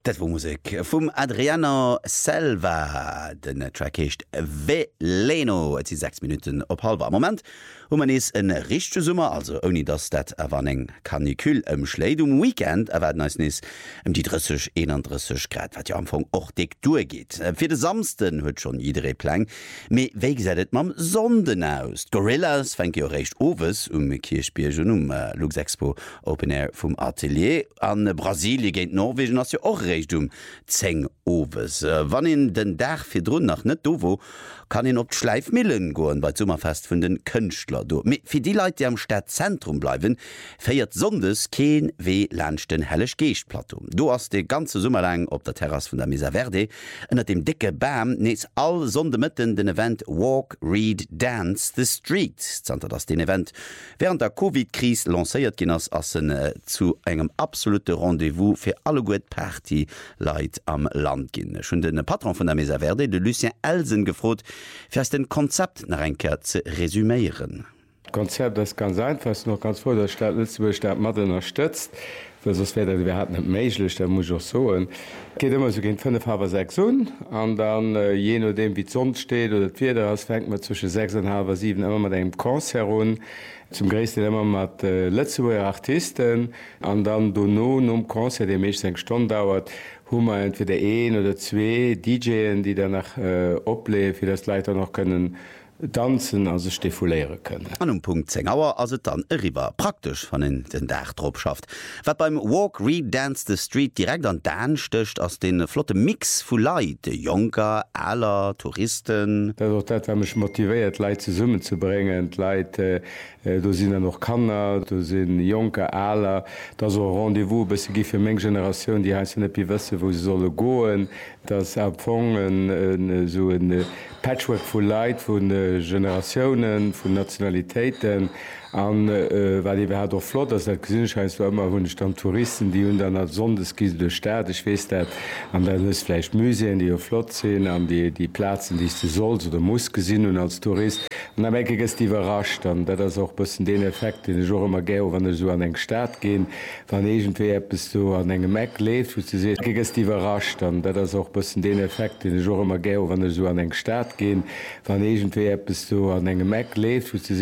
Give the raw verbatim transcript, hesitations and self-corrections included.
Dat war Musik vum Adriano Selva, den Track hecht Veleno, et si sechs Minuten op halber Moment. Um man is en richchte Summer, also oni dats dat awer eng Kanikül ëm Schläit um Weekend erwerden als nis em die dësseg eenunddreißig Grad, wat ja am Anfang och dick durchgeht. Fir de samsten huet schon idere Pläng, méi wéi gesädet mam Sonden aus. Gorillas fängt jo recht owes um Kirchbiergen um äh, Lux Expo Open Air vum Atelier an Brasilie géint Norwegen ass jo och recht um zeng owes. Äh, wann in den Dach fir Drun nach net dowo, kann en op d'Schleifmillen goen bei Summerfest vun den Kënchtler do. Fir die Leiit, die am Stadtzentrum bleiwen, feiert sondes keen wee lchten hellech Geichtplateau. Du hast de ganze Summer lang op der Terrasse vun der Mesa Verde ënner dem dicke Bam nees all Sondemëtten den Event Walk, Read, Dance the Street. Zanter ass den Event während der Covid-Kris lacéiert ginnners assen äh, zu engem absolute Rendevous fir alle goet Party Leiit am Land ginn. Schon den Patron vun der Mesa Verde, de Lucien Elsen, gefrot, fir den Konzept nach enker ze resümieren. Konzept das ganz einfach noch ganz vor der Stadt Lützeburg mat unterstützt wir hat net méiglech der muss so geht immer so gin fünf Haber sechs an dann äh, je no dem wie sonst steht oder vier aus fängt man zwischen sechs und halb sieben immer mat engem Kurs herum zum gréessten immer mat äh, Lützeburger Artisten an dann do no um Konzert de méch seg Stunde dauert hummer entweder een oder zwei D Js die danach äh, oplee fir das Leiter noch können danszen also stefuléiere können. An um Punkt zehn Auer as dann riwer praktisch van den den Dach trop schafft. Wat beim Walk, Read, Dance the Street direkt an Dan stöcht aus den flotte Mix vu Leiit, de Junker, aller Touristen. Dat mech motiviert Leiit ze summen zu bringen, Leiit äh, do sinn er noch Kanner, do sinn Junker aller, da so Rendevous be se gi fir még Generationun, die heißen pi wësse, wo se solle goen, das erfongen äh, so en äh, Patchwork vu Leiit vun äh, Generationen, vun Nationalitéiten an äh, weil iwwer hat flott, ass der Gesinnscheins war immer hunn stand Touristen, die hun an der Sondeskiese de Staat wees dat an der Nussfleisch Museen, die jo flott sinn, an die, die Plazen, die du sollst oder muss gesinn hun als Tourist. Und am enkeges die überrascht, an dat ass auch bëssen den Effekt den Jo immer geo, wann so an eng Staat gin, wann egentwe bist du an engem Mac lebt, wo du se geges die überrascht, an dat ass auch bëssen den Effekt den Jo immer geo, wann so an eng Staat gin, wann egentwe bist du an engem Mac lebt, wo du